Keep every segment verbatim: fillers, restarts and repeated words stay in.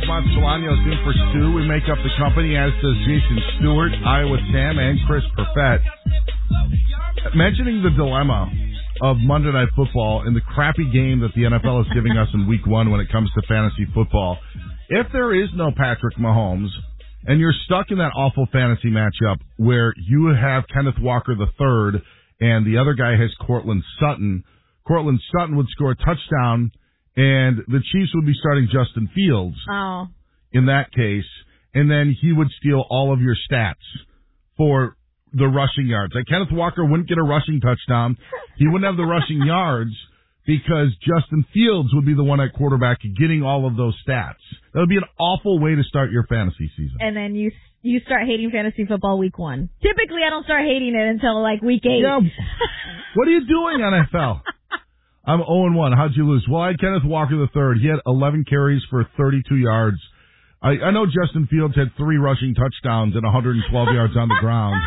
Montsolanios in for Stu. We make up the company, as does Jason Stewart, Iowa Sam, and Chris Perfett. Mentioning the dilemma of Monday Night Football and the crappy game that the N F L is giving us in week one when it comes to fantasy football. If there is no Patrick Mahomes and you're stuck in that awful fantasy matchup where you have Kenneth Walker the third and the other guy has Cortland Sutton, Cortland Sutton would score a touchdown and the Chiefs would be starting Justin Fields oh. in that case, and then he would steal all of your stats for the rushing yards. Like Kenneth Walker wouldn't get a rushing touchdown. He wouldn't have the rushing yards because Justin Fields would be the one at quarterback getting all of those stats. That would be an awful way to start your fantasy season. And then you you start hating fantasy football week one. Typically, I don't start hating it until like week eight. Yeah. What are you doing, N F L? I'm oh and one. How'd you lose? Well, I had Kenneth Walker the third. He had eleven carries for thirty-two yards. I, I know Justin Fields had three rushing touchdowns and one hundred twelve yards on the ground.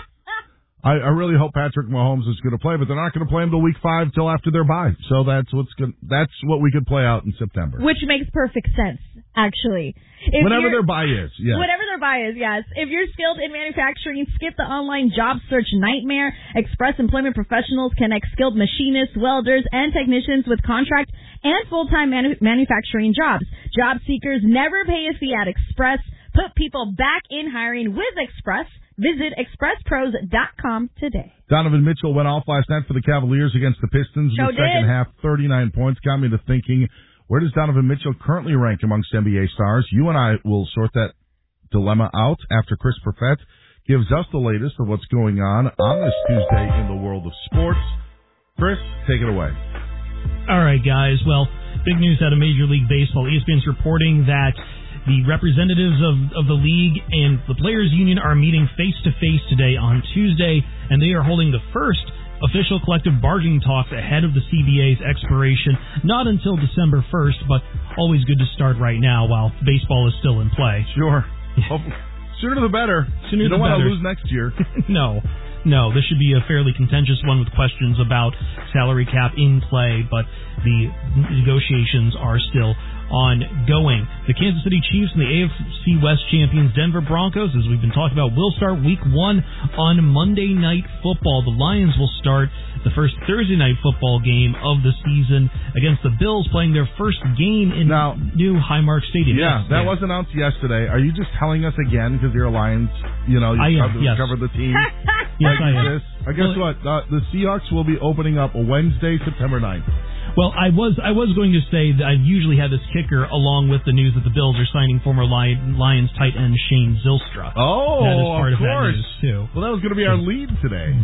I, I really hope Patrick Mahomes is going to play, but they're not going to play him till week five, till after their bye. So that's what's good. That's what we could play out in September. Which makes perfect sense, actually. If Whenever their bye is, yes. Whatever their bye is, yes. If you're skilled in manufacturing, skip the online job search nightmare. Express Employment Professionals connect skilled machinists, welders, and technicians with contract and full-time manu- manufacturing jobs. Job seekers never pay a fee at Express. Put people back in hiring with Express. Visit express pros dot com today. Donovan Mitchell went off last night for the Cavaliers against the Pistons in Show the second did. half. thirty-nine points. Got me to thinking, where does Donovan Mitchell currently rank amongst N B A stars? You and I will sort that dilemma out after Chris Perfett gives us the latest of what's going on on this Tuesday in the world of sports. Chris, take it away. All right, guys. Well, big news out of Major League Baseball. E S P N's reporting that the representatives of, of the league and the Players Union are meeting face-to-face today on Tuesday, and they are holding the first official collective bargaining talks ahead of the C B A's expiration, not until December first, but always good to start right now while baseball is still in play. Sure. Sooner the better. Sooner you don't the want better. to lose next year. No. No, this should be a fairly contentious one with questions about salary cap in play, but the negotiations are still ongoing. The Kansas City Chiefs and the A F C West champions Denver Broncos, as we've been talking about, will start week one on Monday Night Football. The Lions will start the first Thursday Night Football game of the season against the Bills, playing their first game in now, new Highmark Stadium. Yeah, yes, that yeah. was announced yesterday. Are you just telling us again because you're a Lions, you know, you I am, covered, yes. covered the team? Yes, I am. This. I guess Well, what? Uh, the Seahawks will be opening up Wednesday, September ninth. Well, I was I was going to say that I usually have this kicker along with the news that the Bills are signing former Lion, Lions tight end Shane Zylstra. Oh, that is part of of, course. that news too. Well, that was going to be our lead today.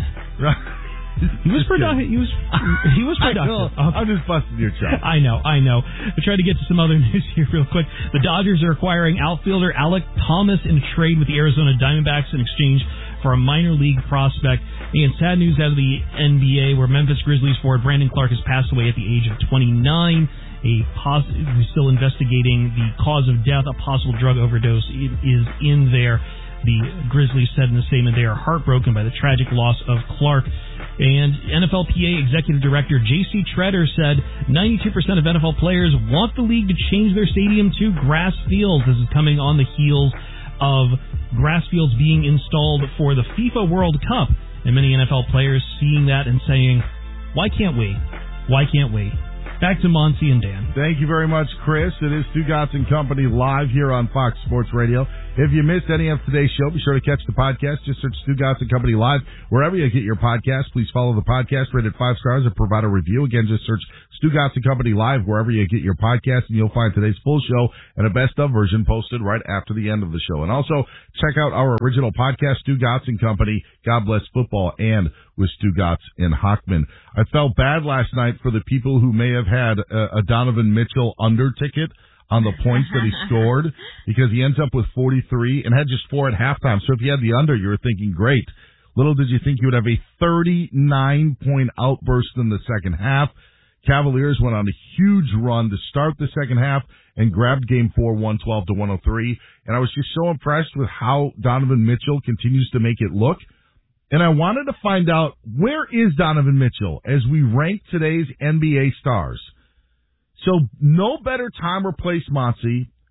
He was productive. He was he was productive. I know. I'm just busting your chops. I know, I know. I'll try to get to some other news here real quick. The Dodgers are acquiring outfielder Alec Thomas in a trade with the Arizona Diamondbacks in exchange for a minor league prospect. And sad news out of the N B A, where Memphis Grizzlies forward Brandon Clark has passed away at the age of twenty-nine. A pos- we're still investigating the cause of death. A possible drug overdose is in there. The Grizzlies said in a statement they are heartbroken by the tragic loss of Clark. And N F L P A Executive Director J C Treader said ninety-two percent of N F L players want the league to change their stadium to grass fields. This is coming on the heels of grass fields being installed for the FIFA World Cup. And many N F L players seeing that and saying, why can't we? Why can't we? Back to Monty and Dan. Thank you very much, Chris. It is Stugotz and Company live here on Fox Sports Radio. If you missed any of today's show, be sure to catch the podcast. Just search Stugotz and Company live wherever you get your podcast. Please follow the podcast, rate it five stars, and provide a review. Again, just search Stugotz and Company live wherever you get your podcast, and you'll find today's full show and a best of version posted right after the end of the show. And also check out our original podcast, Stugotz and Company, God Bless Football, and with Stugotz and Hockman. I felt bad last night for the people who may have had a, a Donovan Mitchell under ticket on the points that he scored, because he ends up with forty-three and had just four at halftime. So if you had the under, you were thinking, great. Little did you think you would have a thirty-nine point outburst in the second half. Cavaliers went on a huge run to start the second half and grabbed game four, one twelve to one oh three. And I was just so impressed with how Donovan Mitchell continues to make it look. And I wanted to find out, where is Donovan Mitchell as we rank today's N B A stars? So no better time or place, Monty,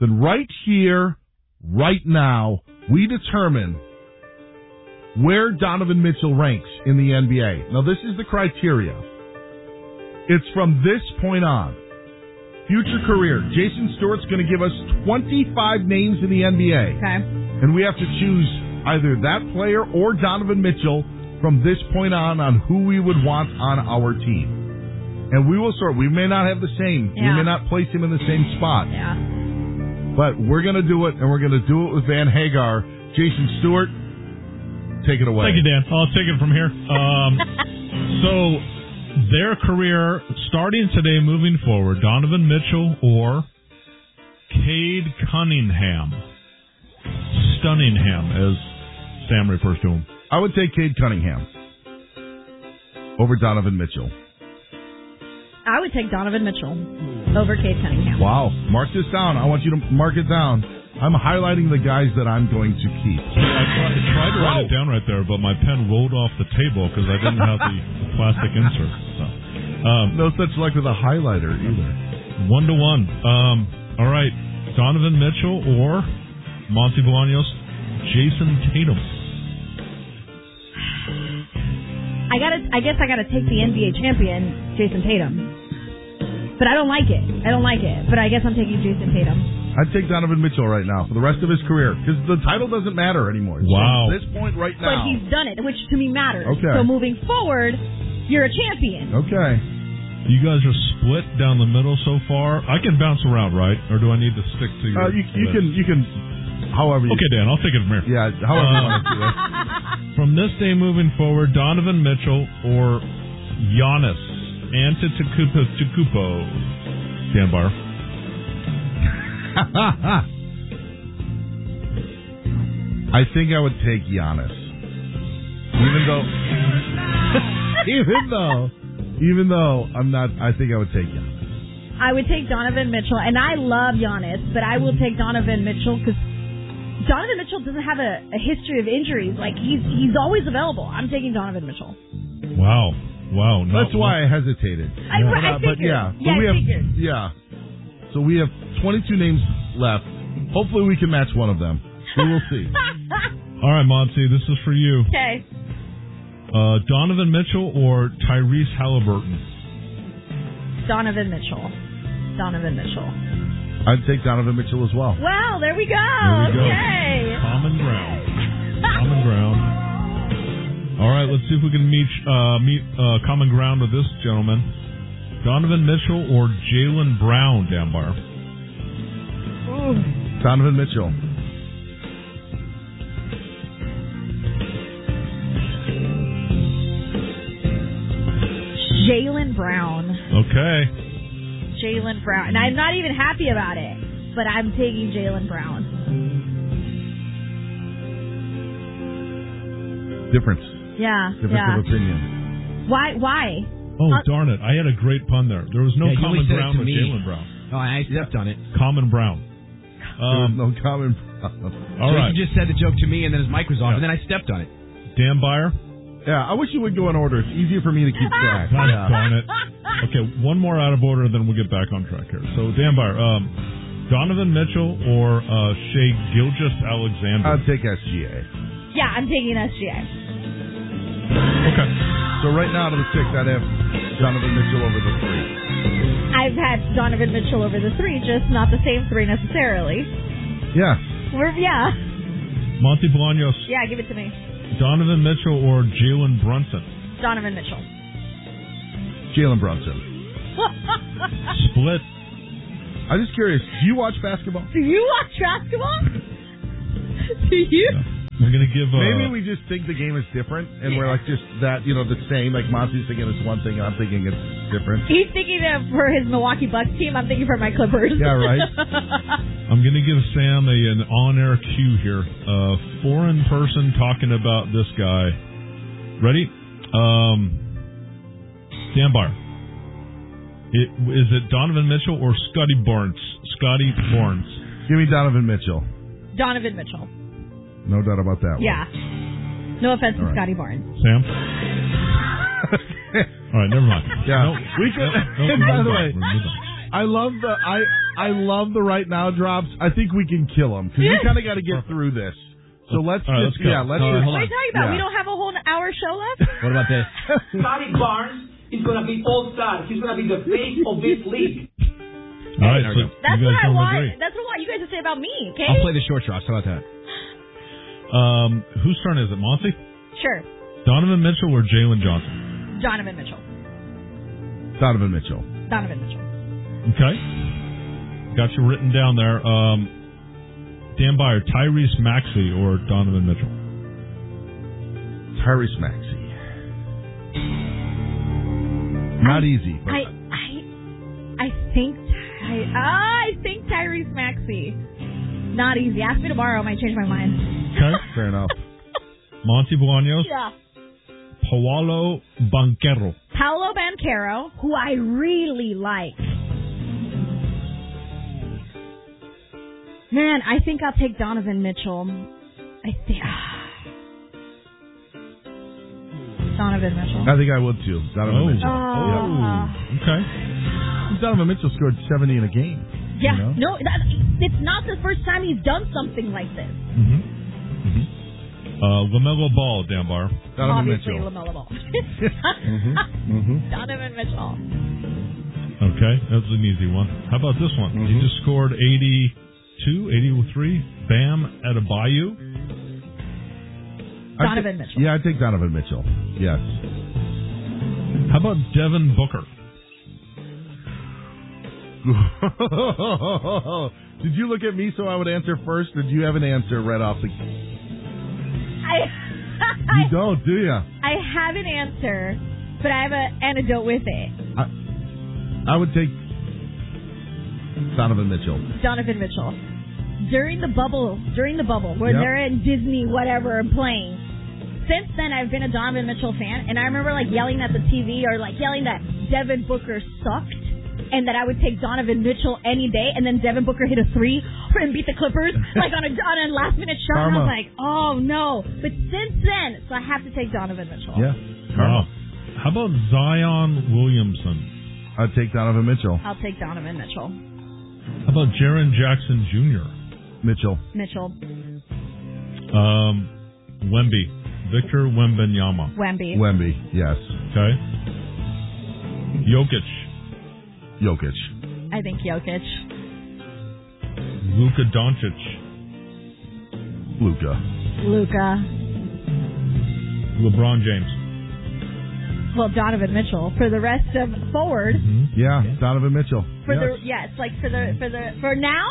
then right here, right now, we determine where Donovan Mitchell ranks in the N B A. Now, this is the criteria. It's from this point on. Future career. Jason Stewart's going to give us twenty-five names in the N B A. Okay. And we have to choose either that player or Donovan Mitchell from this point on on who we would want on our team. And we will sort. We may not have the same. Yeah. We may not place him in the same spot. Yeah. But we're going to do it, and we're going to do it with Van Hagar. Jason Stewart, take it away. Thank you, Dan. I'll take it from here. Um, so... Their career starting today, moving forward, Donovan Mitchell or Cade Cunningham. Stunningham, as Sam refers to him. I would take Cade Cunningham over Donovan Mitchell. I would take Donovan Mitchell over Cade Cunningham. Wow. Mark this down. I want you to mark it down. I'm highlighting the guys that I'm going to keep. I tried, I tried to write it down right there, but my pen rolled off the table because I didn't have the plastic insert. So, um, no such luck with a highlighter either. One to one. Um, all right. Donovan Mitchell or Monty Bolaños, Jason Tatum. I gotta. I guess I gotta take the N B A champion, Jason Tatum. But I don't like it. I don't like it. But I guess I'm taking Jason Tatum. I'd take Donovan Mitchell right now for the rest of his career because the title doesn't matter anymore. Wow. So at this point right now. But he's done it, which to me matters. Okay. So moving forward, you're a champion. Okay. You guys are split down the middle so far. I can bounce around, right? Or do I need to stick to your... Uh, you, you can, you can, however you... Okay, Dan, I'll take it from here. Yeah, however uh, you want to do it. From this day moving forward, Donovan Mitchell or Giannis Antetokounmpo. Dan Bar. I think I would take Giannis. Even though... even though... Even though I'm not... I think I would take Giannis. I would take Donovan Mitchell, and I love Giannis, but I will take Donovan Mitchell because Donovan Mitchell doesn't have a, a history of injuries. Like, he's he's always available. I'm taking Donovan Mitchell. Wow. Wow. No, That's why I hesitated. I, but, I uh, but figured. yeah. Yeah, but we I have, figured. Yeah. So we have twenty-two names left. Hopefully we can match one of them. We will see. All right, Monty, this is for you. Okay. Uh, Donovan Mitchell or Tyrese Halliburton? Donovan Mitchell. Donovan Mitchell. I'd take Donovan Mitchell as well. Wow, there we go. There we go. Okay. Common ground. Common ground. All right, let's see if we can meet uh, meet uh, common ground with this gentleman. Donovan Mitchell or Jaylen Brown, Dan Bar? Ooh. Donovan Mitchell. Jaylen Brown. Okay. Jaylen Brown. And I'm not even happy about it, but I'm taking Jaylen Brown. Difference. Yeah. Difference yeah. of opinion. Why? Why? Oh, Uh, darn it. I had a great pun there. There was no Yeah, you common only said it ground to with me. Jaylen Brown. Oh, I stepped on it. Common Brown. There was Um, no common. all Jason right. just said the joke to me, and then his mic was off, Yeah. and then I stepped on it. Dan Byer? Yeah, I wish you would go in order. It's easier for me to keep track. God Yeah. darn it. Okay, one more out of order, then we'll get back on track here. So, Dan Byer, um, Donovan Mitchell or uh, Shai Gilgeous-Alexander? I'd take S G A. Yeah, I'm taking S G A. Okay. So right now, out of the six, I'd have Donovan Mitchell over the three. I've had Donovan Mitchell over the three, just not the same three necessarily. Yeah. We're, yeah. Monty Bolaños, Yeah, give it to me. Donovan Mitchell or Jalen Brunson? Donovan Mitchell. Jalen Brunson. Split. I'm just curious. Do you watch basketball? Do you watch basketball? Do you? Yeah. We're going to give... Uh, Maybe we just think the game is different, and we're like just that, you know, the same. Like Monty's thinking it's one thing, and I'm thinking it's different. He's thinking of for his Milwaukee Bucks team. I'm thinking for my Clippers. Yeah, right. I'm going to give Sam a, an on-air cue here. A foreign person talking about this guy. Ready? Um, Dan Bar. It, is it Donovan Mitchell or Scotty Barnes? Scotty Barnes. Give me Donovan Mitchell. Donovan Mitchell. No doubt about that one. Yeah. No offense All to right. Scotty Barnes. Sam? All right, never mind. Yeah. No, We could, no, no, and we're by moving the on. way, We're moving on. I love the I I love the right now drops. I think we can kill them because we kind of got to get through this. So let's, All right, just, let's go. yeah, let's. All right, just, What are you talking about? yeah. We don't have a whole hour show left? What about this? Scotty Barnes is going to be all-star. He's going to be the face of this league. All right, so That's you what guys I don't want. agree. That's what I want you guys to say about me, okay? I'll play the short drops. How about that? Um, whose turn is it, Monty? Sure. Donovan Mitchell or Jalen Johnson? Donovan Mitchell. Donovan Mitchell. Donovan Mitchell. Okay. Got you written down there. Um, Dan Byer, Tyrese Maxey or Donovan Mitchell? Tyrese Maxey. Not I, easy. But I I I think I I think Tyrese Maxey. Not easy. Ask me tomorrow. I might change my mind. Okay. fair enough. Monty Bolaños, Yeah. Paolo Banchero. Paolo Banchero, who I really like. Man, I think I'll take Donovan Mitchell. I think Donovan Mitchell. I think I would too. Donovan Oh. Mitchell. Ah. Okay. Yeah. Donovan Mitchell scored seventy in a game. Yeah, You know? no, that, it's not the first time he's done something like this. Mm-hmm. Mm-hmm. Uh, LaMelo Ball, Dan Bar. Donovan Obviously, Mitchell. LaMelo Ball. mm-hmm. Mm-hmm. Donovan Mitchell. Okay, that's an easy one. How about this one? Mhm. He just scored eighty-two, eighty-three. Bam Adebayo. Donovan Mitchell. Yeah, I take Donovan Mitchell. Yes. How about Devin Booker? Did you look at me so I would answer first, or do you have an answer right off the... I, You don't, do you? I have an answer, but I have an anecdote with it. I, I would take Donovan Mitchell. Donovan Mitchell. During the bubble, during the bubble, where Yep. they're in Disney, whatever, and playing. Since then, I've been a Donovan Mitchell fan, and I remember like yelling at the T V or like yelling that Devin Booker sucked, and that I would take Donovan Mitchell any day. And then Devin Booker hit a three and beat the Clippers like on a on a last minute shot. And I was Karma. like, oh no! But since then, so I have to take Donovan Mitchell. Yeah. Wow. How about Zion Williamson? I'd take Donovan Mitchell. I'll take Donovan Mitchell. How about Jaren Jackson Junior? Mitchell. Mitchell. Um, Wemby. Victor Wembanyama. Wemby. Wemby. Yes. Okay. Jokic. Jokic. I think Jokic. Luka Doncic. Luka. Luka. LeBron James. Well, Donovan Mitchell. For the rest of forward, Mm-hmm. Yeah. Donovan Mitchell. for yes. the yes, like for the for the for now.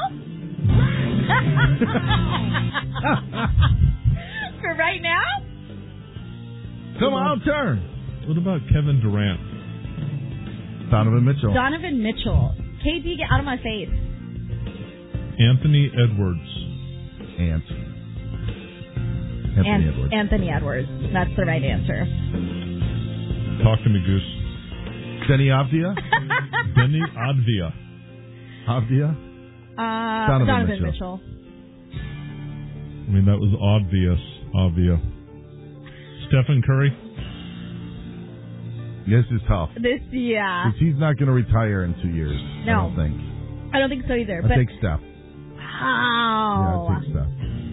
For right now. Come on, turn. What about Kevin Durant? Donovan Mitchell. Donovan Mitchell. K D, get out of my face. Anthony Edwards. Ant. Anthony An- Edwards. Anthony Edwards. That's the right answer. Talk to me, Goose. Denny Avdia. Benny Advia. Avdia. Uh, Donovan Donovan Mitchell. Mitchell. I mean, that was obvious. Obvious. Stephen Curry. This is tough. This, yeah. 'Cause he's not going to retire in two years. I No. don't think. I don't think so either. I but take Steph. wow. Yeah, I take Steph.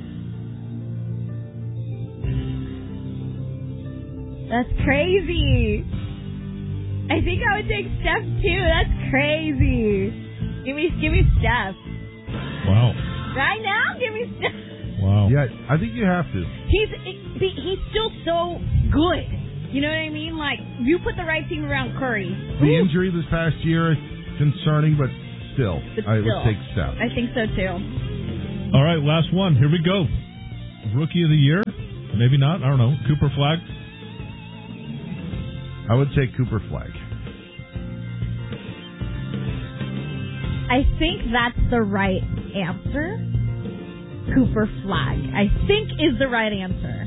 That's crazy. I think I would take Steph too. That's crazy. Give me, give me Steph. Wow. Right now, give me Steph. Wow. Yeah, I think you have to. He's he's still so good. You know what I mean? Like, you put the right team around Curry. The Ooh. injury this past year is concerning, but still, But I still. would take Steph. I think so too. All right, last one. Here we go. Rookie of the year? Maybe not. I don't know. Cooper Flag? I would take Cooper Flag. I think that's the right answer. Cooper Flag, I think, is the right answer.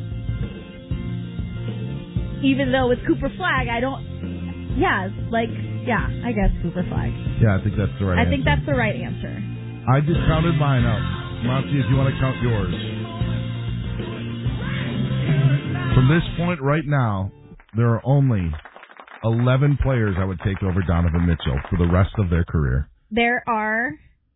Even though with Cooper Flag, I don't... Yeah, it's like, yeah, I guess Cooper Flag. Yeah, I think that's the right I answer. think that's the right answer. I just counted mine up. Monty, if you want to count yours. From this point right now, there are only eleven players I would take over Donovan Mitchell for the rest of their career. there are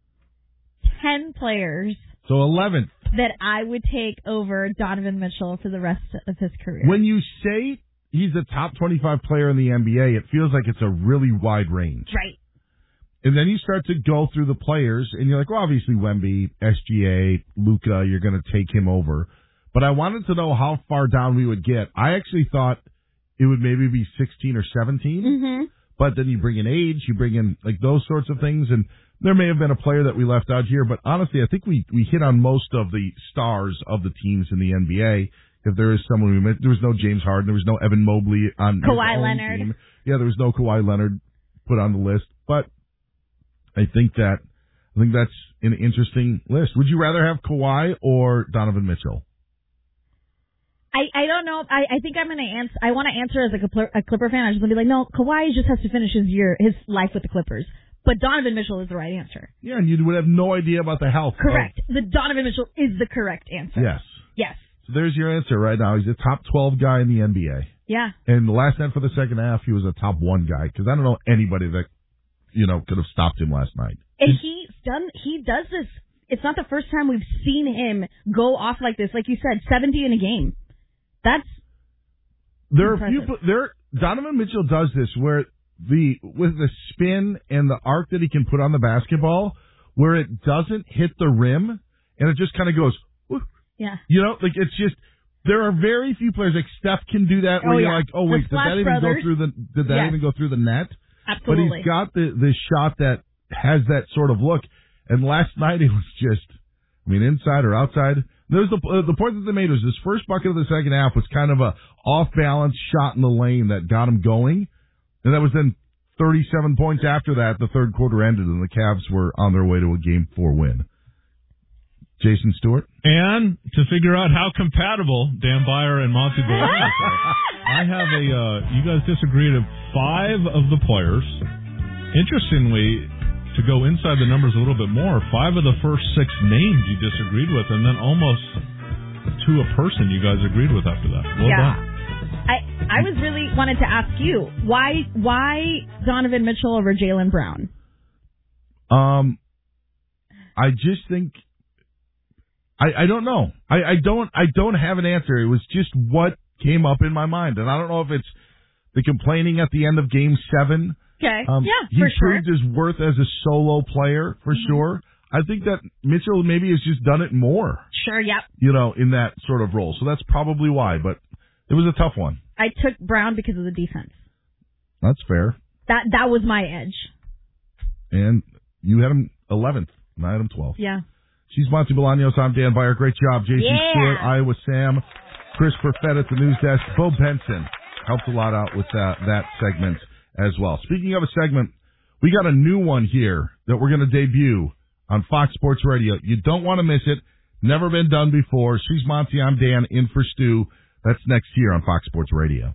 ten players. So eleventh. That I would take over Donovan Mitchell for the rest of his career. When you say he's a top twenty-five player in the N B A, it feels like it's a really wide range. Right. And then you start to go through the players, and you're like, well, obviously Wemby, S G A, Luka, you're going to take him over. But I wanted to know how far down we would get. I actually thought it would maybe be sixteen or seventeen. Mm-hmm. But then you bring in age, you bring in like those sorts of things, and there may have been a player that we left out here. But honestly, I think we, we hit on most of the stars of the teams in the N B A. If there is someone we missed, there was no James Harden, there was no Evan Mobley on Kawhi his own Leonard. team. Yeah, there was no Kawhi Leonard put on the list. But I think that I think that's an interesting list. Would you rather have Kawhi or Donovan Mitchell? I, I don't know. I, I think I'm going to answer. I want to answer as a Clipper, a Clipper fan. I just want to be like, no, Kawhi just has to finish his year, his life with the Clippers. But Donovan Mitchell is the right answer. Yeah, and you would have no idea about the health. Correct. Of, the Donovan Mitchell is the correct answer. Yes. Yes. So there's your answer right now. He's a top twelve guy in the N B A. Yeah. And the last night for the second half, he was a top one guy because I don't know anybody that, you know, could have stopped him last night. And he's done. He does this. It's not the first time we've seen him go off like this. Like you said, seventy in a game. That's there impressive. are a few. There, Donovan Mitchell does this where the with the spin and the arc that he can put on the basketball, where it doesn't hit the rim and it just kind of goes. Whoo. Yeah. You know, like it's just. There are very few players like Steph can do that where oh, you're yeah. like, oh wait, the did that even brothers. go through the did that yes. even go through the net? Absolutely. But he's got the the shot that has that sort of look. And last night it was just, I mean, inside or outside. There's the uh, the point that they made was this first bucket of the second half was kind of a off balance shot in the lane that got him going, and that was then thirty-seven points after that. The third quarter ended and the Cavs were on their way to a game four win. Jason Stewart. And to figure out how compatible Dan Beyer and Monty Bolaños are, I have a, uh, you guys disagreed of five of the players. Interestingly, to go inside the numbers a little bit more, five of the first six names you disagreed with, and then almost to a person you guys agreed with after that. Well yeah. done. I, I was really wanted to ask you, why, why Donovan Mitchell over Jaylen Brown? Um, I just think, I, I don't know. I, I don't I don't have an answer. It was just what came up in my mind. And I don't know if it's the complaining at the end of game seven. Okay. Um, yeah, he for sure. proved his worth as a solo player for mm-hmm. sure. I think that Mitchell maybe has just done it more. Sure, yep. You know, in that sort of role. So that's probably why. But it was a tough one. I took Brown because of the defense. That's fair. That that was my edge. And you had him eleventh, and I had him twelfth. Yeah. She's Monty Bolaños. I'm Dan Beyer. Great job. Jason yeah. Stewart, Iowa Sam, Chris Perfett at the news desk. Bo Benson helped a lot out with that, that segment as well. Speaking of a segment, we got a new one here that we're going to debut on Fox Sports Radio. You don't want to miss it. Never been done before. She's Monty. I'm Dan, in for Stu. That's next here on Fox Sports Radio.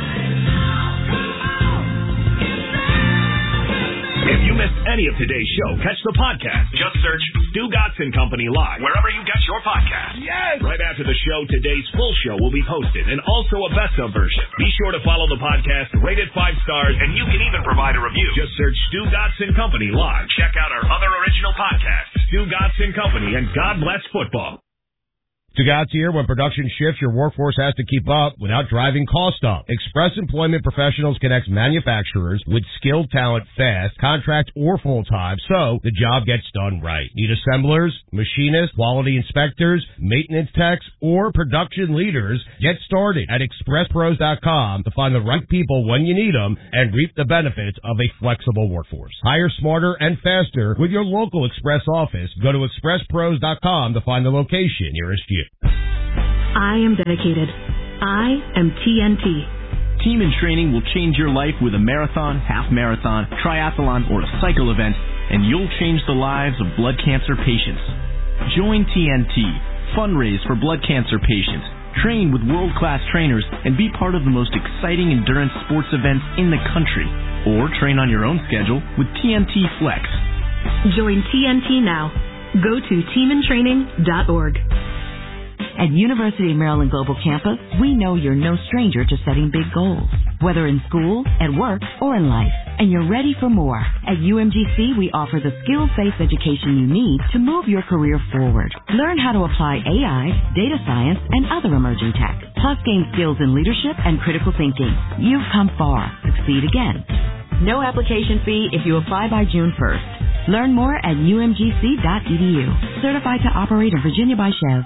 If you missed any of today's show, catch the podcast. Just search Stu Gotson Company Live, wherever you get your podcast. Yes! Right after the show, today's full show will be posted, and also a best-of version. Be sure to follow the podcast, rate it five stars, and you can even provide a review. Just search Stu Gotson Company Live. Check out our other original podcasts, Stu Gotson Company and God Bless Football. Stugatz here. When production shifts, your workforce has to keep up without driving cost up. Express Employment Professionals connects manufacturers with skilled talent fast, contract or full-time, so the job gets done right. Need assemblers, machinists, quality inspectors, maintenance techs, or production leaders? Get started at express pros dot com to find the right people when you need them and reap the benefits of a flexible workforce. Hire smarter and faster with your local Express office. Go to express pros dot com to find the location nearest you. I am dedicated. I am T N T. Team in Training will change your life with a marathon, half marathon, triathlon, or a cycle event, and you'll change the lives of blood cancer patients. Join T N T. Fundraise for blood cancer patients. Train with world-class trainers and be part of the most exciting endurance sports events in the country. Or train on your own schedule with T N T Flex. Join T N T now. Go to team in training dot org. At University of Maryland Global Campus, we know you're no stranger to setting big goals, whether in school, at work, or in life, and you're ready for more. At U M G C, we offer the skills-based education you need to move your career forward. Learn how to apply A I, data science, and other emerging tech, plus gain skills in leadership and critical thinking. You've come far. Succeed again. No application fee if you apply by June first. Learn more at U M G C dot E D U. Certified to operate in Virginia by Chev.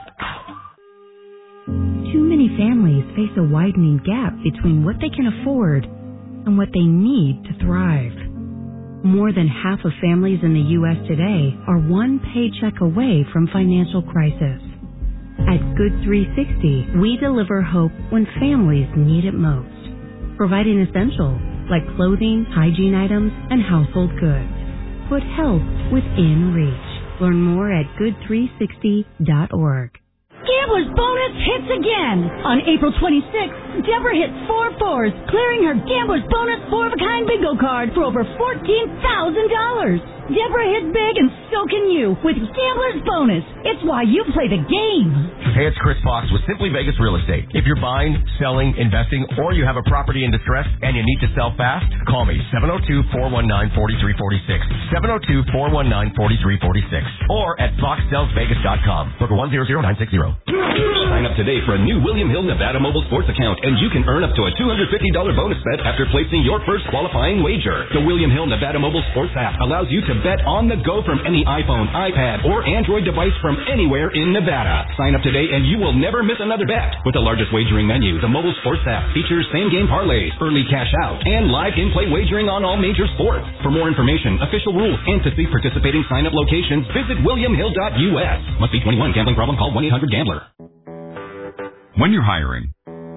Too many families face a widening gap between what they can afford and what they need to thrive. More than half of families in the U S today are one paycheck away from financial crisis. At Good three sixty, we deliver hope when families need it most, providing essentials like clothing, hygiene items, and household goods. Put health within reach. Learn more at good three sixty dot org. Gambler's Bonus hits again! On April twenty-sixth, Deborah hit four fours, clearing her Gambler's Bonus four-of-a-kind bingo card for over fourteen thousand dollars. Deborah hit big and so can you with Gambler's Bonus. It's why you play the game. Hey, it's Chris Fox with Simply Vegas Real Estate. If you're buying, selling, investing, or you have a property in distress and you need to sell fast, call me seven oh two, four one nine, four three four six, seven oh two, four one nine, four three four six, or at fox sells vegas dot com. Booker one zero zero nine six zero. Sign up today for a new William Hill Nevada Mobile Sports account, and you can earn up to a two hundred fifty dollars bonus bet after placing your first qualifying wager. The William Hill Nevada Mobile Sports app allows you to bet on the go from any iPhone, iPad, or Android device from anywhere in Nevada. Sign up today and you will never miss another bet. With the largest wagering menu, the mobile sports app features same-game parlays, early cash out, and live in-play wagering on all major sports. For more information, official rules, and to see participating sign-up locations, visit william hill dot U S. Must be twenty-one. Gambling problem? Call one eight hundred gambler. When you're hiring,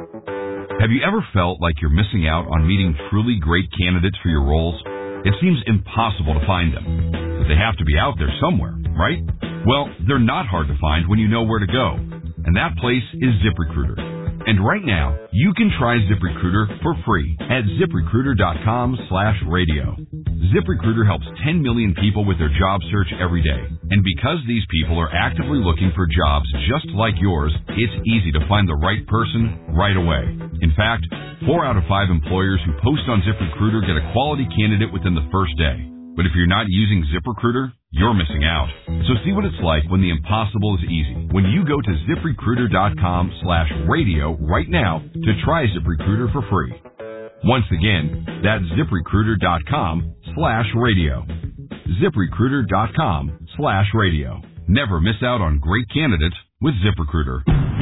have you ever felt like you're missing out on meeting truly great candidates for your roles? It seems impossible to find them, but they have to be out there somewhere, right? Well, they're not hard to find when you know where to go, and that place is ZipRecruiter. And right now, you can try ZipRecruiter for free at ZipRecruiter.com slash radio. ZipRecruiter helps ten million people with their job search every day. And because these people are actively looking for jobs just like yours, it's easy to find the right person right away. In fact, four out of five employers who post on ZipRecruiter get a quality candidate within the first day. But if you're not using ZipRecruiter, you're missing out. So see what it's like when the impossible is easy. When you go to ZipRecruiter.com slash radio right now to try ZipRecruiter for free. Once again, that's ZipRecruiter.com slash radio. ZipRecruiter.com slash radio. Never miss out on great candidates with ZipRecruiter.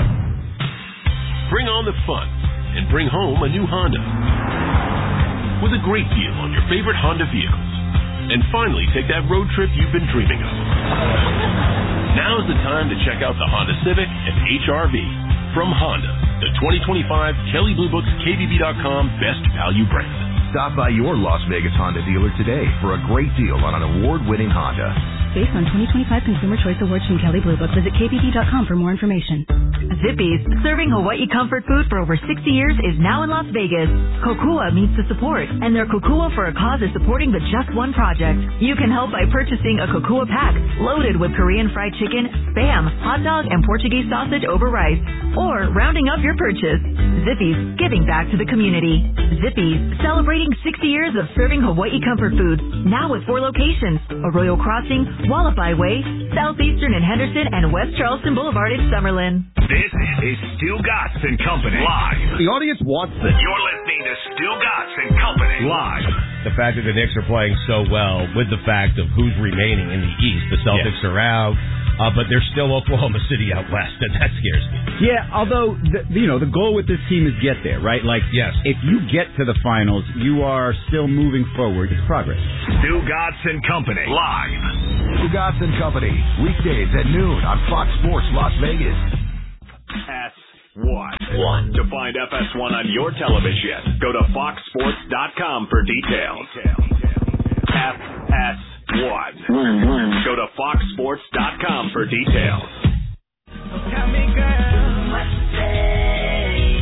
Bring on the fun and bring home a new Honda with a great deal on your favorite Honda vehicles. And finally, take that road trip you've been dreaming of. Now's the time to check out the Honda Civic and H R V from Honda, the twenty twenty-five Kelley Blue Book's K B B dot com Best Value brand. Stop by your Las Vegas Honda dealer today for a great deal on an award-winning Honda. Based on twenty twenty-five Consumer Choice Awards from Kelley Blue Book, visit K B B dot com for more information. Zippy's, serving Hawaii comfort food for over sixty years, is now in Las Vegas. Kokua meets the support, and their Kokua for a Cause is supporting the Just One Project. You can help by purchasing a Kokua pack loaded with Korean fried chicken, Spam, hot dog, and Portuguese sausage over rice, or rounding up your purchase. Zippy's, giving back to the community. Zippy's, celebrating sixty years of serving Hawaii comfort foods, now with four locations: Arroyo Crossing, Wallaby Way, Southeastern and Henderson, and West Charleston Boulevard in Summerlin. This is Stu Gatz and Company live. The audience wants this. You're listening to Stu Gatz and Company live. The fact that the Knicks are playing so well, with the fact of who's remaining in the East, the Celtics yeah. are out, uh, but there's still Oklahoma City out west, and that scares me. Yeah, although the, you know the goal with this team is get there, right? Like, yes. if you get to the finals, you are still moving forward. It's progress. Stu Gatz and Company live. Stu Gatz and Company, weekdays at noon on Fox Sports Las Vegas. S one. One. To find F S one on your television, go to fox sports dot com for details. F S one. Go to fox sports dot com for details. Tell me, girl, what to say.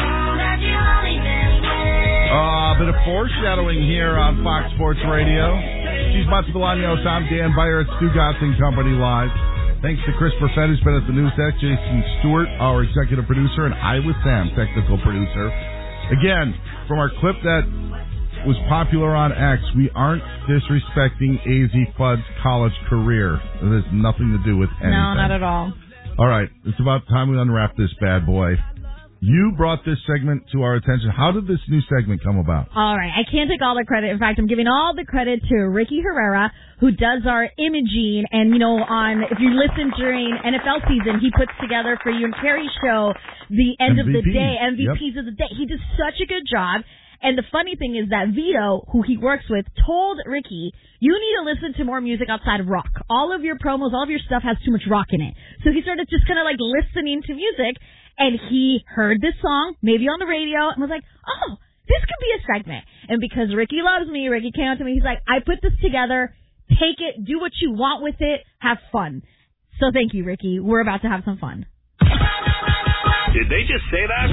Uh, a bit of foreshadowing here on Fox Sports Radio. She's Mats Bolaños. I'm Dan Beyer at Stu Gatz and Company live. Thanks to Chris Perfett, who's been at the news desk, Jason Stewart, our executive producer, and I with Sam, technical producer. Again, from our clip that was popular on X, we aren't disrespecting A Z Fudd's college career. It has nothing to do with anything. No, not at all. All right, it's about time we unwrap this bad boy. You brought this segment to our attention. How did this new segment come about? All right. I can't take all the credit. In fact, I'm giving all the credit to Ricky Herrera, who does our imaging. And, you know, on if you listen during N F L season, he puts together for you and Carrie's show the end M V Ps. of the day, M V Ps Yep. of the day. He does such a good job. And the funny thing is that Vito, who he works with, told Ricky, you need to listen to more music outside of rock. All of your promos, all of your stuff has too much rock in it. So he started just kind of like listening to music. And he heard this song, maybe on the radio, and was like, oh, this could be a segment. And because Ricky loves me, Ricky came out to me, he's like, I put this together, take it, do what you want with it, have fun. So thank you, Ricky. We're about to have some fun. Did they just say that?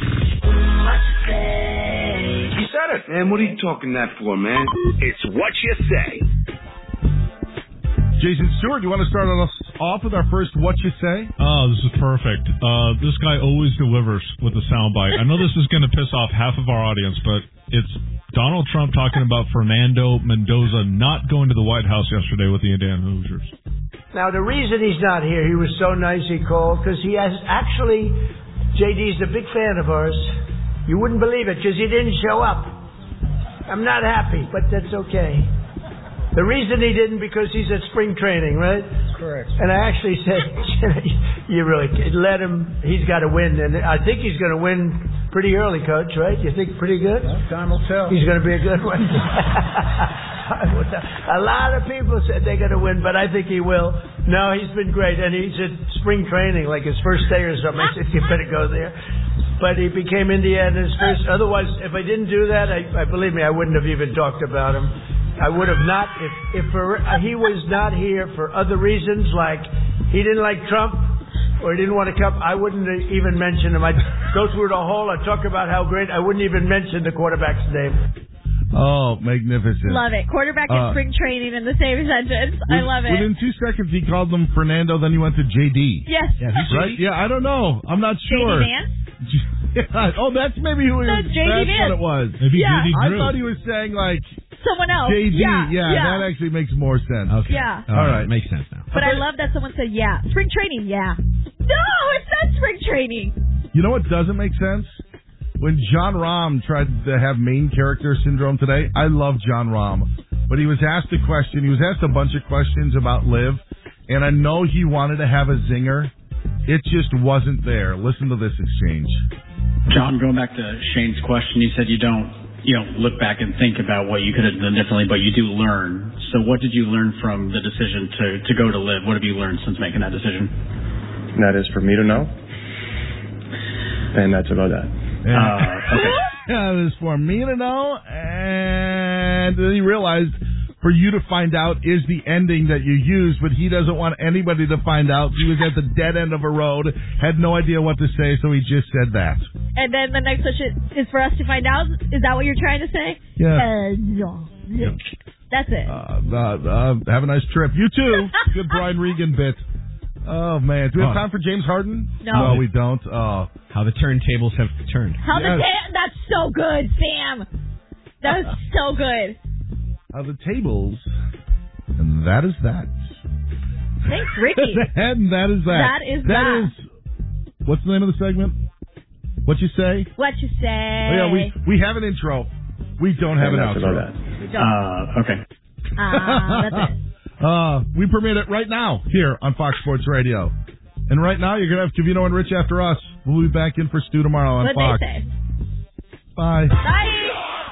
You said it, man. What are you talking that for, man? It's what you say. Jason Stewart, you want to start us off with our first What You Say? Oh, this is perfect. Uh, this guy always delivers with a soundbite. I know this is going to piss off half of our audience, but it's Donald Trump talking about Fernando Mendoza not going to the White House yesterday with the Indiana Hoosiers. Now, the reason he's not here, he was so nice he called, because he has actually, J D's a big fan of ours. You wouldn't believe it, because he didn't show up. I'm not happy, but that's okay. The reason he didn't, because he's at spring training, right? Correct. And I actually said, you really let him, he's got to win. And I think he's going to win pretty early, Coach, right? You think pretty good? Well, time will tell. He's going to be a good one. A lot of people said they're going to win, but I think he will. No, he's been great. And he's at spring training, like his first day or something. I said, you better go there. But he became Indiana's first. Otherwise, if I didn't do that, I, I believe me, I wouldn't have even talked about him. I would have not, if, if for, he was not here for other reasons, like he didn't like Trump or he didn't want to come, I wouldn't even mention him. I'd go through the whole, I'd talk about how great, I wouldn't even mention the quarterback's name. Oh, magnificent. Love it. Quarterback Uh, and spring training in the same sentence. I love it. Within two seconds, he called them Fernando, then he went to J D. Yes. Yeah, right? Yeah, I don't know. I'm not sure. J D Vance? Yeah. Oh, that's maybe who he was. That's J D That's Vance. what it was. Maybe Yeah. J D I Drew. thought he was saying, like, Someone else. J D. Yeah. Yeah, yeah. that actually makes more sense. Okay. Yeah. All right. Makes sense now. But I love that someone said, yeah. Spring training, yeah. No, it's not spring training. You know what doesn't make sense? When John Rahm tried to have main character syndrome today, I love John Rahm, but he was asked a question. He was asked a bunch of questions about Liv, and I know he wanted to have a zinger. It just wasn't there. Listen to this exchange. John, going back to Shane's question, you said you don't, you don't look back and think about what you could have done differently, but you do learn. So what did you learn from the decision to, to go to Liv? What have you learned since making that decision? That is for me to know, and that's about that. Yeah. Uh, okay. Yeah, it was for me to know, and then he realized for you to find out is the ending that you use, but he doesn't want anybody to find out. He was at the dead end of a road, had no idea what to say, so he just said that. And then the next question is for us to find out. Is that what you're trying to say? Yeah. Uh, no. Yeah. That's it. Uh, uh, uh, have a nice trip. You too. Good Brian Regan bit. Oh, man. Do we have Oh. time for James Harden? No. No, we don't. Oh. How the turntables have turned. How the Yes. ta- That's so good, Sam. That was so good. How the tables, and that is that. Thanks, Ricky. And that is that. That is that. is, what's the name of the segment? What you say? What you say? Oh, yeah, we we have an intro. We don't have an And that's outro. about that. We don't. Uh, okay. Ah, that's it. Uh, we permit it right now here on Fox Sports Radio. And right now, you're going to have Cavino and Rich after us. We'll be back in for Stu tomorrow on What'd Fox. they say? Bye. Bye.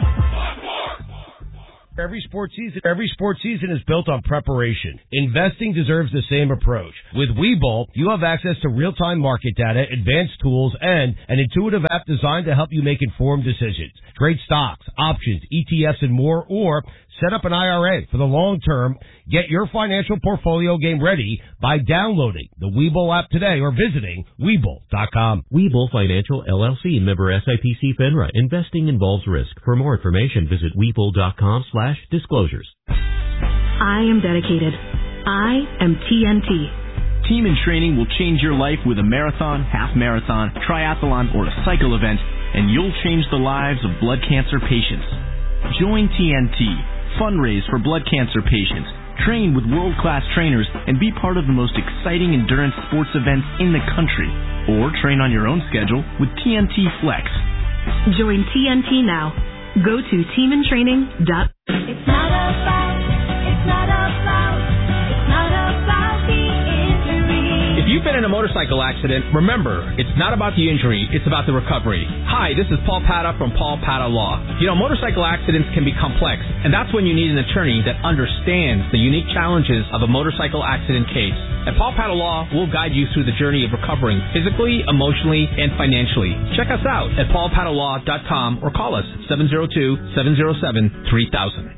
Every sports season, every sports season is built on preparation. Investing deserves the same approach. With Webull, you have access to real-time market data, advanced tools, and an intuitive app designed to help you make informed decisions. Trade stocks, options, E T Fs, and more, or set up an I R A for the long term. Get your financial portfolio game ready by downloading the Webull app today or visiting Webull dot com. Webull Financial, L L C, member S I P C FINRA. Investing involves risk. For more information, visit Webull dot com slash disclosures. I am dedicated. I am T N T. Team in Training will change your life with a marathon, half marathon, triathlon, or a cycle event, and you'll change the lives of blood cancer patients. Join T N T, fundraise for blood cancer patients, train with world-class trainers, and be part of the most exciting endurance sports events in the country. Or train on your own schedule with T N T Flex. Join T N T now. Go to team in training dot com. It's not about, it's not about, it's not about the injury. If you've been in a motorcycle accident, remember, it's not about the injury, it's about the recovery. Hi, this is Paul Pata from Paul Pata Law. You know, motorcycle accidents can be complex, and that's when you need an attorney that understands the unique challenges of a motorcycle accident case. At Paul Pata Law, we'll guide you through the journey of recovering physically, emotionally, and financially. Check us out at paul pata law dot com or call us seven oh two, seven oh seven, three thousand.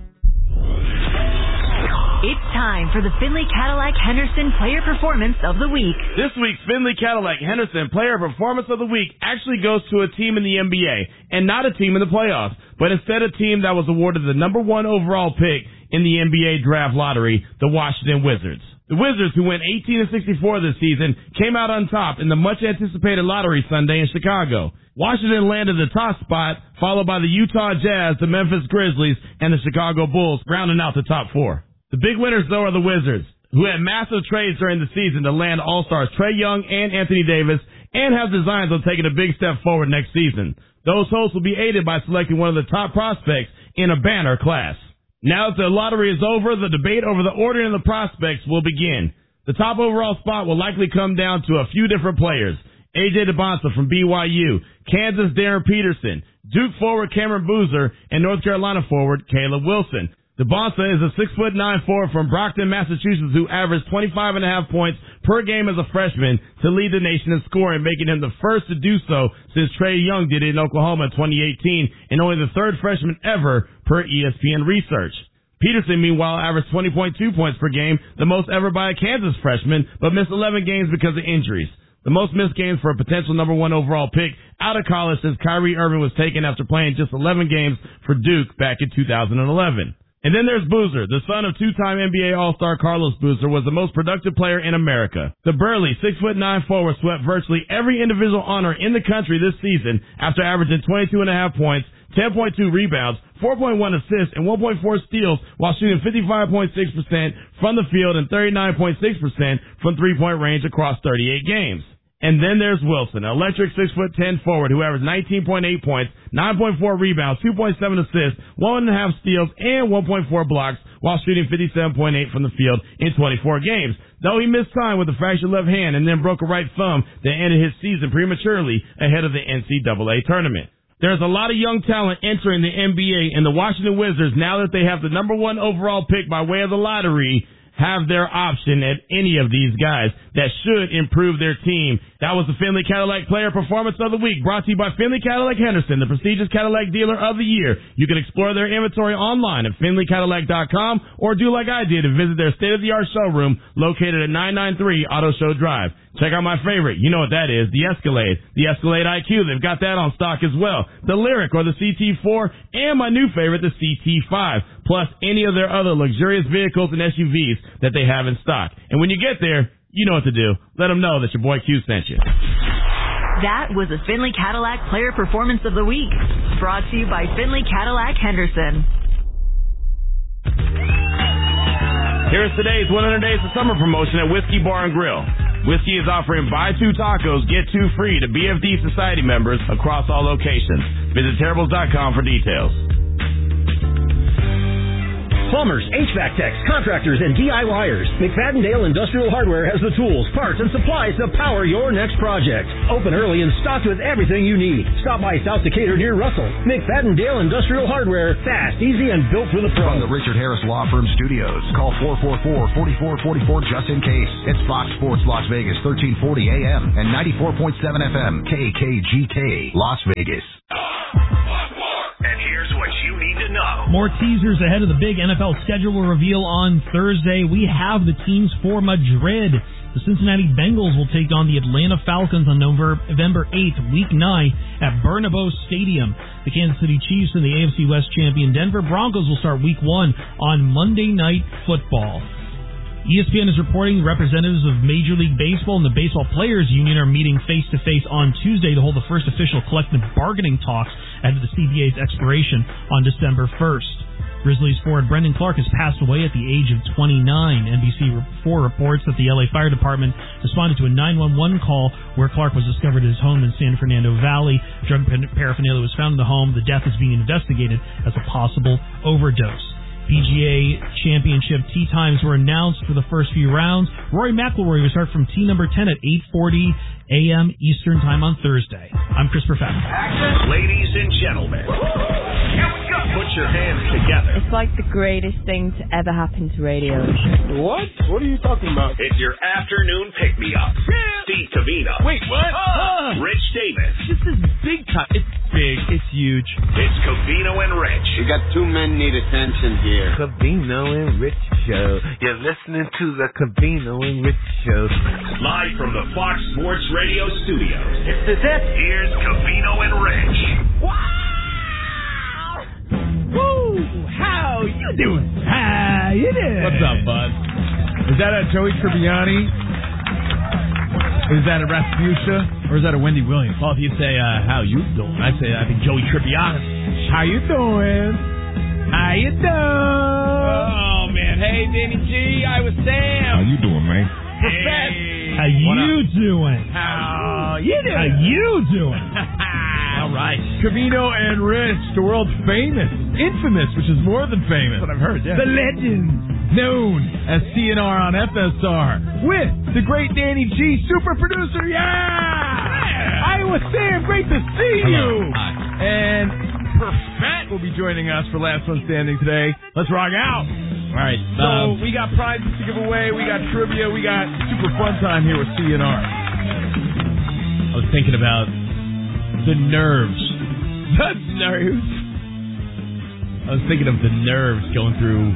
It's time for the Findlay Cadillac Henderson Player Performance of the Week. This week's Findlay Cadillac Henderson Player Performance of the Week actually goes to a team in the N B A, and not a team in the playoffs, but instead a team that was awarded the number one overall pick in the N B A draft lottery, the Washington Wizards. The Wizards, who went eighteen and sixty-four this season, came out on top in the much-anticipated lottery Sunday in Chicago. Washington landed the top spot, followed by the Utah Jazz, the Memphis Grizzlies, and the Chicago Bulls, rounding out the top four. The big winners, though, are the Wizards, who had massive trades during the season to land All-Stars Trae Young and Anthony Davis, and have designs on taking a big step forward next season. Those hopes will be aided by selecting one of the top prospects in a banner class. Now that the lottery is over, the debate over the ordering of the prospects will begin. The top overall spot will likely come down to a few different players. A J DeBonsa from B Y U, Kansas Darren Peterson, Duke forward Cameron Boozer, and North Carolina forward Caleb Wilson. DeBonsa is a six foot nine forward from Brockton, Massachusetts, who averaged twenty-five and a half points per game as a freshman to lead the nation in scoring, making him the first to do so since Trae Young did it in Oklahoma in twenty eighteen, and only the third freshman ever per E S P N research. Peterson, meanwhile, averaged twenty point two points per game, the most ever by a Kansas freshman, but missed eleven games because of injuries. The most missed games for a potential number one overall pick out of college since Kyrie Irving was taken after playing just eleven games for Duke back in two thousand eleven. And then there's Boozer, the son of two-time N B A All-Star Carlos Boozer, was the most productive player in America. The burly six foot nine forward swept virtually every individual honor in the country this season after averaging twenty-two and a half points, ten point two rebounds, four point one assists, and one point four steals while shooting fifty-five point six percent from the field and thirty-nine point six percent from three-point range across thirty-eight games. And then there's Wilson, an electric six foot ten forward who averaged nineteen point eight points, nine point four rebounds, two point seven assists, one and a half steals, and one point four blocks while shooting fifty-seven point eight from the field in twenty-four games. Though he missed time with a fractured left hand and then broke a right thumb that ended his season prematurely ahead of the N C double A tournament. There's a lot of young talent entering the N B A, and the Washington Wizards, now that they have the number one overall pick by way of the lottery, have their option at any of these guys that should improve their team. That was the Findlay Cadillac Player Performance of the Week, brought to you by Findlay Cadillac Henderson, the prestigious Cadillac dealer of the year. You can explore their inventory online at Findlay Cadillac dot com or do like I did and visit their state-of-the-art showroom located at nine ninety-three Auto Show Drive. Check out my favorite, you know what that is, the Escalade. The Escalade I Q, they've got that on stock as well. The Lyric or the C T four, and my new favorite, the C T five, plus any of their other luxurious vehicles and S U Vs that they have in stock. And when you get there, you know what to do. Let them know that your boy Q sent you. That was the Findlay Cadillac Player Performance of the Week, brought to you by Findlay Cadillac Henderson. Here's today's one hundred Days of Summer promotion at Whiskey Bar and Grill. Whiskey is offering buy two tacos, get two free to B F D Society members across all locations. Visit terribles dot com for details. Plumbers, H V A C techs, contractors, and DIYers. McFadden-Dale Industrial Hardware has the tools, parts, and supplies to power your next project. Open early and stocked with everything you need. Stop by South Decatur near Russell. McFadden-Dale Industrial Hardware. Fast, easy, and built for the pro. From the Richard Harris Law Firm Studios, call four four four, four four four four just in case. It's Fox Sports Las Vegas, thirteen forty A M and ninety-four point seven F M, K K G K, Las Vegas. And here's what you need to know. More teasers ahead of the big N F L schedule reveal on Thursday. We have the teams for Madrid. The Cincinnati Bengals will take on the Atlanta Falcons on November eighth, Week nine, at Bernabeu Stadium. The Kansas City Chiefs and the A F C West champion Denver Broncos will start Week one on Monday Night Football. E S P N is reporting representatives of Major League Baseball and the Baseball Players Union are meeting face-to-face on Tuesday to hold the first official collective bargaining talks ahead of the C B A's expiration on December first. Grizzlies forward Brendan Clark has passed away at the age of twenty-nine. N B C four reports that the L A Fire Department responded to a nine one one call where Clark was discovered at his home in San Fernando Valley. Drug paraphernalia was found in the home. The death is being investigated as a possible overdose. P G A Championship tee times were announced for the first few rounds. Rory McIlroy will start from tee number ten at eight forty a.m. Eastern Time on Thursday. I'm Chris Perfett. Ladies and gentlemen, put your hands together. It's like the greatest thing to ever happen to radio. What? What are you talking about? It's your afternoon pick-me-up. Steve Cavina. Wait, what? Uh, Rich Davis. This is big time. It's big. It's huge. It's Cavino and Rich. We got two men need attention here. Cavino and Rich Show. You're listening to the Cavino and Rich Show. Live from the Fox Sports Radio studios. It's the it. Here's Cavino and Rich. Woo! How you doing? How you doing? What's up, bud? Is that a Joey Tribbiani? Is that a Rasputia? Or is that a Wendy Williams? Well, if you say, uh, how you doing? I say, I think Joey Tribbiani. How you doing? How you doing? Oh, man. Hey, Danny G. I was Sam. How you doing, man? Hey. How you doing? How you doing? How you doing? All right. Cavino and Rich, the world famous, infamous, which is more than famous. That's what I've heard, yeah. The legend, known as C N R on F S R, with the great Danny G, super producer. Yeah! yeah. Iowa Sam, great to see Hello. you. Hi. And Perfett will be joining us for Last One Standing today. Let's rock out. All right. So Um, we got prizes to give away. We got trivia. We got super fun time here with C N R. I was thinking about the nerves. The nerves. I was thinking of the nerves going through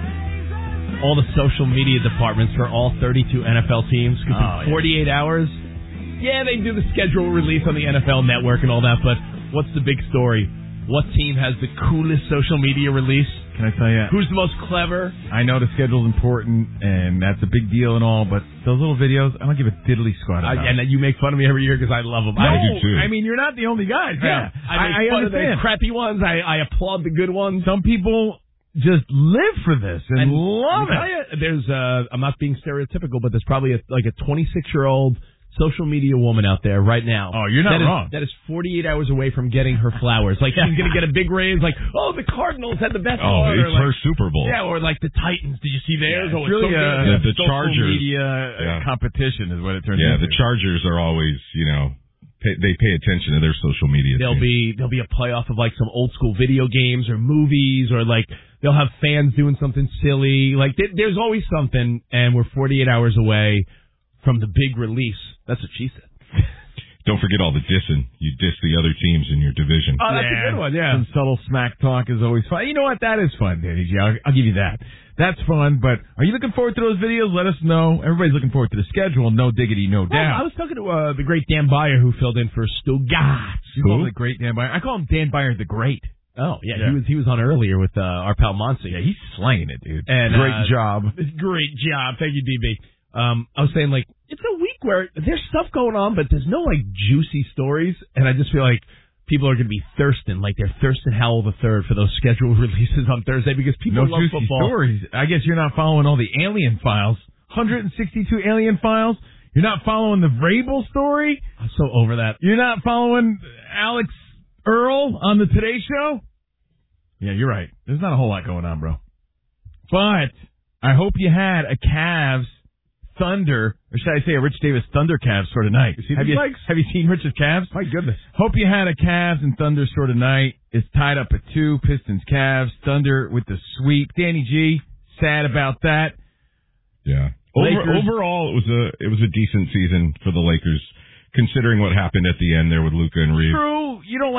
all the social media departments for all thirty-two N F L teams. Because Oh, in forty-eight hours, yeah, they do the schedule release on the N F L Network and all that, but what's the big story? What team has the coolest social media release? Can I tell you? Who's the most clever? I know the schedule's important, and that's a big deal and all, but those little videos, I don't give a diddly squat about. I, and you make fun of me every year because I love them. No, I do too. I mean, you're not the only guys. Yeah, I make I, I fun of the understand. crappy ones. I, I applaud the good ones. Some people just live for this and, And love let me it. tell you, there's uh, I'm not being stereotypical, but there's probably a, like a twenty-six year old social media woman out there right now. Oh, you're not that is- wrong. That is forty-eight hours away from getting her flowers. Like she's gonna get a big raise. Like, oh, the Cardinals had the best. Oh, one. it's Or like, her Super Bowl. Yeah, or like the Titans. Did you see theirs? Yeah, oh, it's really so a good. Yeah, the social Chargers. media Yeah. competition is what it turns Yeah, into. the Chargers are always, you know, pay, they pay attention to their social media. There'll team. be there'll be a playoff of like some old school video games or movies, or like they'll have fans doing something silly. Like there, there's always something, and we're forty-eight hours away from the big release. That's what she said. Don't forget all the dissing. You diss the other teams in your division. Oh, that's a good one, yeah. Some subtle smack talk is always fun. You know what? That is fun, Danny G. I'll, I'll give you that. That's fun, but are you looking forward to those videos? Let us know. Everybody's looking forward to the schedule. No diggity, no Well, doubt. I was talking to uh, the great Dan Beyer who filled in for Stu Gatz. You call him the great Dan Beyer? I call him Dan Beyer the Great. Oh yeah, Yeah. he was he was on earlier with uh, our pal Monsi. Yeah, he's slaying it, dude. And, great uh, job. Great job, thank you, D B. Um, I was saying like it's a week where there's stuff going on, but there's no like juicy stories, and I just feel like people are going to be thirsting, like they're thirsting Howell the Third for those scheduled releases on Thursday because people No love juicy football. stories. I guess you're not following all the alien files. one hundred sixty-two alien files. You're not following the Vrabel story. I'm so over that. You're not following Alex Earl on the Today Show. Yeah, you're right. There's not a whole lot going on, bro. But I hope you had a Cavs Thunder, or should I say a Rich Davis Thunder Cavs sort of night. see Have these you, legs? have you seen Rich's Cavs? My goodness. Hope you had a Cavs and Thunder sort of night. It's tied up at two. Pistons, Cavs, Thunder with the sweep. Danny G, sad about that. Yeah. Over, Lakers- overall, it was a it was a decent season for the Lakers, considering what happened at the end there with Luka and Reeves. True. You don't